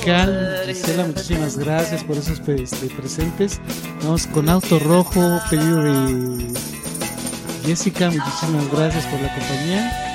musical. Gisela, muchísimas gracias por esos presentes. Vamos con Auto Rojo, pedido de Jessica, muchísimas gracias por la compañía.